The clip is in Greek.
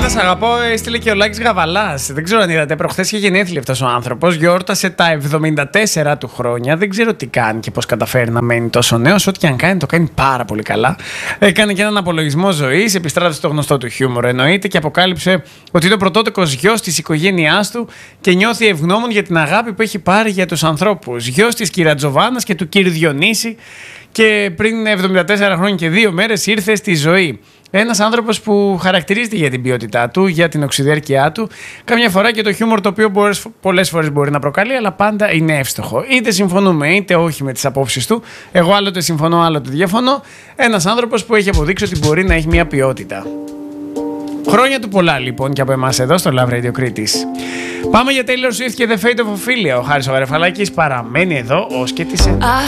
Άννα, σ' αγαπώ, έστειλε και ο Λάκης Γαβαλάς. Δεν ξέρω αν είδατε, προχθές είχε γενέθλια αυτός ο άνθρωπος. Γιόρτασε τα 74 του χρόνια. Δεν ξέρω τι κάνει και πώς καταφέρει να μένει τόσο νέος. Ό,τι και αν κάνει, το κάνει πάρα πολύ καλά. Έκανε και έναν απολογισμό ζωής, επιστράτευσε το γνωστό του χιούμορ εννοείται και αποκάλυψε ότι είναι ο πρωτότοκος γιος της οικογένειάς του και νιώθει ευγνώμων για την αγάπη που έχει πάρει για τους ανθρώπους. Γιος της κυρία Τζοβάνας και του κύριου Διονύση. Και πριν 74 χρόνια και 2 μέρες ήρθε στη ζωή. Ένας άνθρωπος που χαρακτηρίζεται για την ποιότητά του, για την οξυδέρκειά του, καμιά φορά και το χιούμορ το οποίο πολλές φορές μπορεί να προκαλεί, αλλά πάντα είναι εύστοχο. Είτε συμφωνούμε είτε όχι με τις απόψεις του. Εγώ άλλοτε συμφωνώ, άλλοτε διαφωνώ. Ένας άνθρωπος που έχει αποδείξει ότι μπορεί να έχει μια ποιότητα. Χρόνια του πολλά λοιπόν και από εμάς εδώ στο Love Radio Κρήτης. Πάμε για Taylor Swift και The Fate of Ophelia. Ο Χάρης ο Γαρεφαλάκης παραμένει εδώ ως και τις